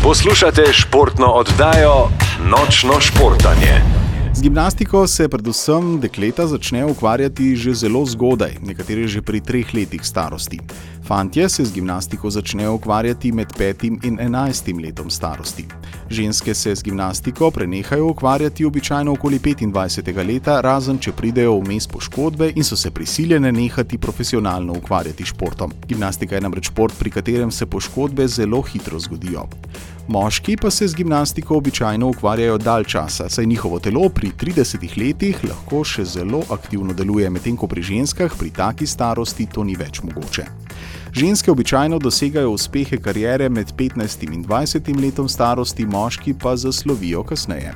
Poslušate športno oddajo Nočno športanje. Z gimnastiko se predvsem dekleta začnejo ukvarjati že zelo zgodaj, nekateri že pri 3 letih starosti. Fantje se z gimnastiko začnejo ukvarjati med 5. in 11. letom starosti. Ženske se z gimnastiko prenehajo ukvarjati običajno okoli 25. leta, razen če pridejo vmes poškodbe in so se prisiljene nehati profesionalno ukvarjati športom. Gimnastika je namreč šport, pri katerem se poškodbe zelo hitro zgodijo. Moški pa se z gimnastiko običajno ukvarjajo dalj časa, saj njihovo telo pri 30 letih lahko še zelo aktivno deluje, medtem ko pri ženskah pri taki starosti to ni več mogoče. Ženske običajno dosegajo uspehe kariere med 15. in 20. letom starosti, moški pa zaslovijo kasneje.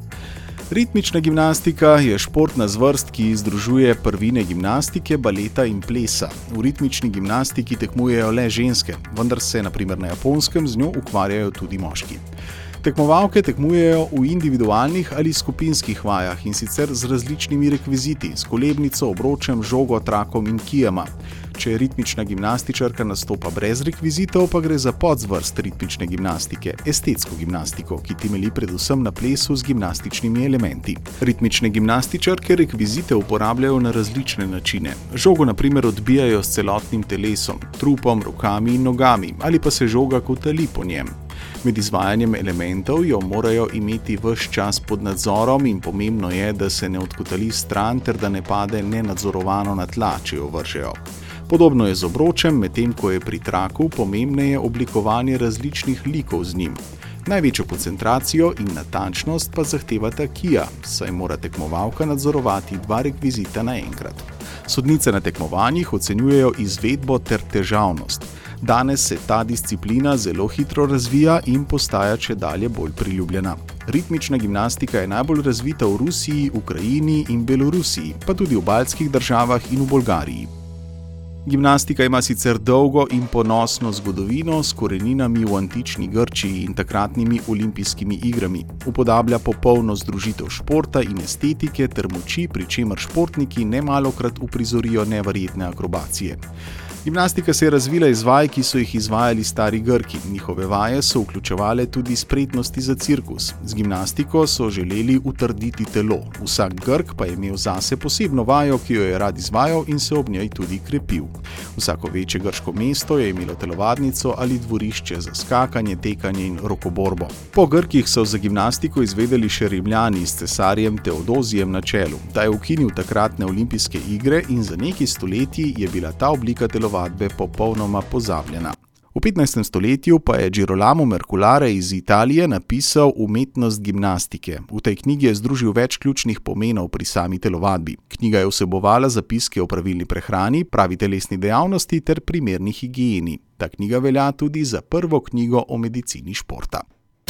Ritmična gimnastika je športna zvrst, ki združuje prvine gimnastike, baleta in plesa. V ritmični gimnastiki tekmujejo le ženske, vendar se na primer na Japonskem z njo ukvarjajo tudi moški. Tekmovalke tekmujejo v individualnih ali skupinskih vajah in sicer z različnimi rekviziti, s kolebnico, obročem, žogo, trakom in kijama. Če ritmična gimnastičarka nastopa brez rekvizitov, pa gre za podzvrst ritmične gimnastike, estetsko gimnastiko, ki temelji predvsem na plesu z gimnastičnimi elementi. Ritmične gimnastičarke rekvizite uporabljajo na različne načine. Žogo na primer odbijajo s celotnim telesom, trupom, rokami in nogami, ali pa se žoga kotali po njem. Med izvajanjem elementov jo morajo imeti ves čas pod nadzorom in pomembno je, da se ne odkotali stran ter da ne pade nenadzorovano na tla, če jo vržejo. Podobno je z obročem, medtem ko je pri traku pomembneje oblikovanje različnih likov z njim. Največjo koncentracijo in natančnost pa zahtevata kija, saj mora tekmovalka nadzorovati 2 rekvizita naenkrat. Sodnice na tekmovanjih ocenjujejo izvedbo ter težavnost. Danes se ta disciplina zelo hitro razvija in postaja čedalje bolj priljubljena. Ritmična gimnastika je najbolj razvita v Rusiji, Ukrajini in Belorusiji, pa tudi v baltskih državah in v Bolgariji. Gimnastika ima sicer dolgo in ponosno zgodovino s koreninami v antični Grčiji in takratnimi olimpijskimi igrami. Upodablja popolno združitev športa in estetike ter moči, pri čemer športniki nemalokrat uprizorijo neverjetne akrobacije. Gimnastika se je razvila iz vaj, ki so jih izvajali stari Grki. Njihove vaje so vključevale tudi spretnosti za cirkus. Z gimnastiko so želeli utrditi telo. Vsak Grk pa je imel zase posebno vajo, ki jo je rad izvajal in se ob njej tudi krepil. Vsako večje grško mesto je imelo telovadnico ali dvorišče za skakanje, tekanje in rokoborbo. Po Grkih so za gimnastiko izvedeli še Rimljani s cesarjem Teodozijem na čelu. Ta je ukinil takratne olimpijske igre in za nekaj stoletij je bila ta oblika telovadbe popolnoma pozabljena. V 15. stoletju pa je Girolamo Merculare iz Italije napisal Umetnost gimnastike. V tej knjigi je združil več ključnih pomenov pri sami telovadbi. Knjiga je vsebovala zapiske o pravilni prehrani, pravi telesni dejavnosti ter primerni higieni. Ta knjiga velja tudi za prvo knjigo o medicini športa.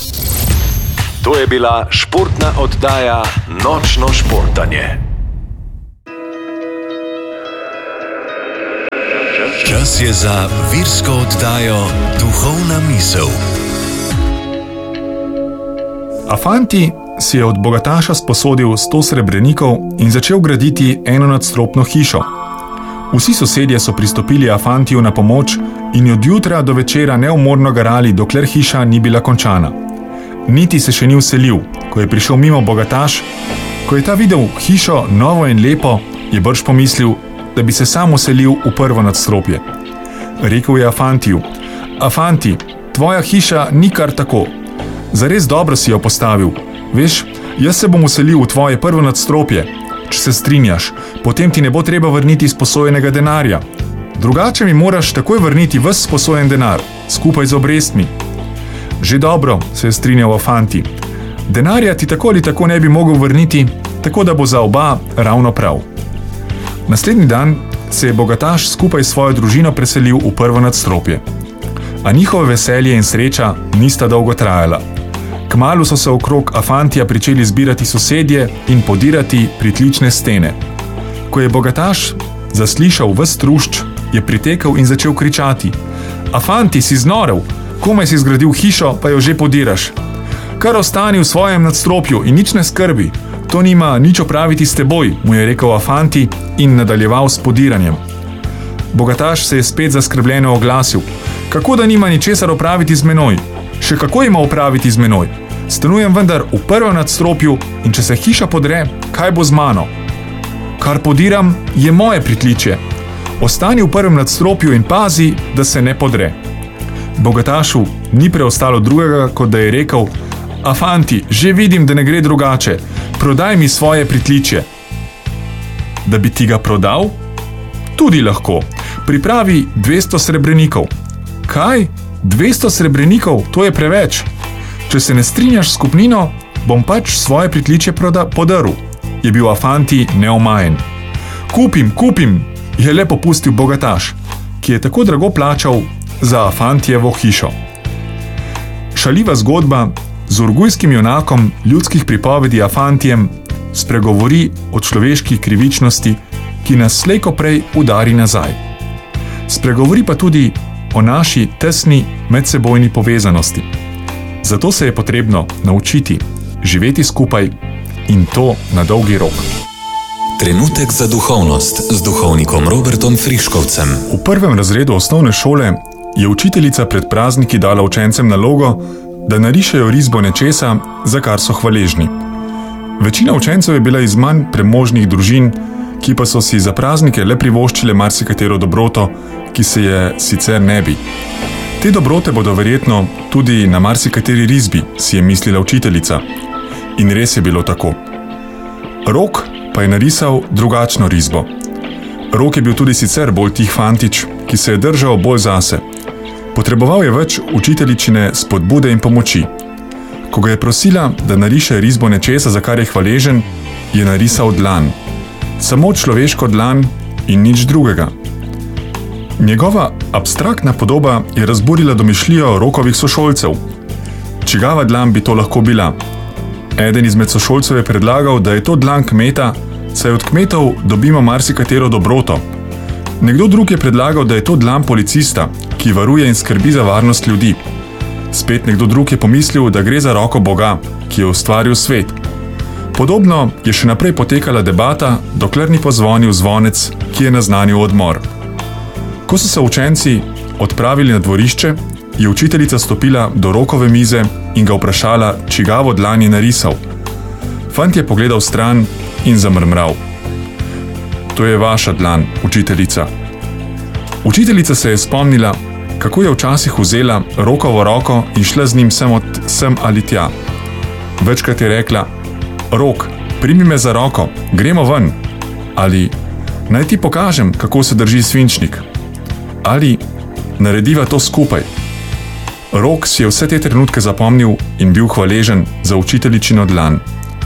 To je bila športna oddaja Nočno športanje. Čas je za virsko oddajo Duhovna misel. Afanti si je od bogataša sposodil 100 srebrenikov in začel graditi enonadstropno hišo. Vsi sosedje so pristopili Afantiju na pomoč in od jutra do večera neumorno garali, dokler hiša ni bila končana. Niti se še ni vselil, ko je prišel mimo bogataš. Ko je ta videl hišo novo in lepo, je brž pomislil, da bi se sam vselil v prvo nadstropje. Rekel je Afantiju: Afanti, tvoja hiša ni kar tako. Zares dobro si jo postavil. Veš, jaz se bom vselil v tvoje prvo nadstropje. Če se strinjaš, potem ti ne bo treba vrniti sposojenega denarja. Drugače mi moraš takoj vrniti ves sposojen denar, skupaj z obrestmi. Že dobro, se je strinjal Afanti. Denarja ti tako ali tako ne bi mogel vrniti, tako da bo za oba ravno prav. Naslednji dan se je bogataš skupaj s svojo družino preselil v prvo nadstropje. A njihove veselje in sreča nista dolgo trajala. Kmalu so se okrog Afantija pričeli zbirati sosedje in podirati pritlične stene. Ko je bogataš zaslišal ves trušč, je pritekel in začel kričati: Afanti, si znorel! Komaj si zgradil hišo, pa jo že podiraš. Kar ostani v svojem nadstropju in nič ne skrbi. To nima nič opraviti s teboj, mu je rekel Afanti in nadaljeval s podiranjem. Bogataš se je spet zaskrbljeno oglasil: Kako da nima ničesar opraviti z menoj? Še kako ima opraviti z menoj? Stanujem vendar v prvem nadstropju in če se hiša podre, kaj bo z mano? Kar podiram, je moje pritličje. Ostani v prvem nadstropju in pazi, da se ne podre. Bogatašu ni preostalo drugega, kot da je rekel: A fanti, že vidim, da ne gre drugače. Prodaj mi svoje pritličje. Da bi ti ga prodal? Tudi lahko. Pripravi 200 srebrenikov. Kaj? 200 srebrenikov? To je preveč. Če se ne strinjaš s kupnino, bom pač svoje pritličje podaril. Je bil Afanti neomajen. Kupim, je le popustil bogataš, ki je tako drago plačal za Afantijevo hišo. Šaljiva zgodba z urgujskim junakom ljudskih pripovedi Afantijem spregovori o človeški krivičnosti, ki nas slej ko prej udari nazaj. Spregovori pa tudi o naši tesni medsebojni povezanosti. Zato se je potrebno naučiti živeti skupaj in to na dolgi rok. Trenutek za duhovnost z duhovnikom Robertom Friškovcem. V prvem razredu osnovne šole je učiteljica pred prazniki dala učencem nalogo, da narišejo risbo nečesa, za kar so hvaležni. Večina učencev je bila iz manj premožnih družin, ki pa so si za praznike le privoščile marsikatero dobroto, ki se je sicer ne bi. Te dobrote bodo verjetno tudi na marsikateri risbi, si je mislila učiteljica. In res je bilo tako. Rok pa je narisal drugačno risbo. Rok je bil tudi sicer bolj tih fantič, ki se je držal bolj zase. Potreboval je več učiteljičine spodbude in pomoči. Ko ga je prosila, da nariše risbo nečesa, za kar je hvaležen, je narisal dlan. Samo človeško dlan in nič drugega. Njegova abstraktna podoba je razburila domišljijo Rokovih sošolcev. Čigava dlan bi to lahko bila? Eden izmed sošolcev je predlagal, da je to dlan kmeta, saj od kmetov dobimo marsikatero dobroto. Nekdo drug je predlagal, da je to dlan policista, ki varuje in skrbi za varnost ljudi. Spet nekdo drug je pomislil, da gre za roko Boga, ki je ustvaril svet. Podobno je še naprej potekala debata, dokler ni pozvonil zvonec, ki je naznanil odmor. Ko so se učenci odpravili na dvorišče, je učiteljica stopila do Rokove mize in ga vprašala, čigavo dlan je narisal. Fant je pogledal stran in zamrmral. To je vaša dlan, učiteljica. Učiteljica se je spomnila, kako je včasih vzela Rokovo roko in šla z njim sem ali tja. Večkrat je rekla: Rok, primi me za roko, gremo ven. Ali naj ti pokažem, kako se drži svinčnik. Ali narediva to skupaj. Rok si je vse te trenutke zapomnil in bil hvaležen za učiteljičino dlan.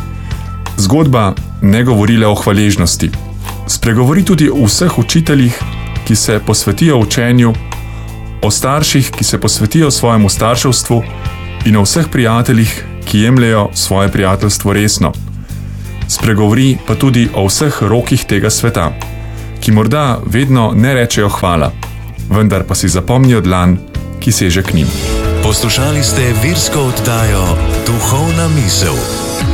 Zgodba ne govori le o hvaležnosti. Spregovori tudi o vseh učiteljih, ki se posvetijo učenju, o starših, ki se posvetijo svojemu starševstvu in o vseh prijateljih, ki jemljejo svoje prijateljstvo resno. Spregovori pa tudi o vseh rokih tega sveta, ki morda vedno ne rečejo hvala, vendar pa si zapomnijo dlan, ki seže k njim. Poslušali ste virsko oddajo Duhovna misel.